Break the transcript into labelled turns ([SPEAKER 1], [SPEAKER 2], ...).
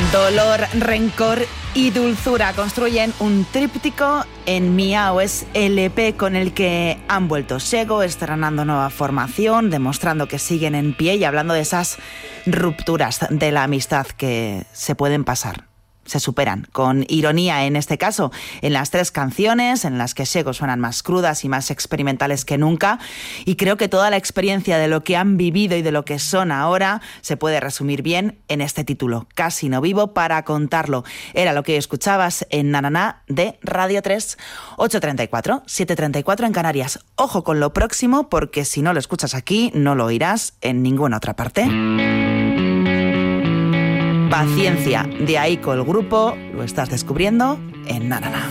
[SPEAKER 1] Dolor, rencor y dulzura construyen un tríptico en Miau. Es el EP con el que han vuelto Sego, estrenando nueva formación, demostrando que siguen en pie y hablando de esas rupturas de la amistad que se pueden pasar. Se superan, con ironía en este caso, en las 3 canciones en las que Sego suenan más crudas y más experimentales que nunca, y creo que toda la experiencia de lo que han vivido y de lo que son ahora se puede resumir bien en este título, Casi no vivo para contarlo. Era lo que escuchabas en Nananá de Radio 3, 8:34, 7:34 en Canarias. Ojo con lo próximo, porque si no lo escuchas aquí, no lo oirás en ninguna otra parte. Paciencia, de Aiko el grupo, lo estás descubriendo en Nananá.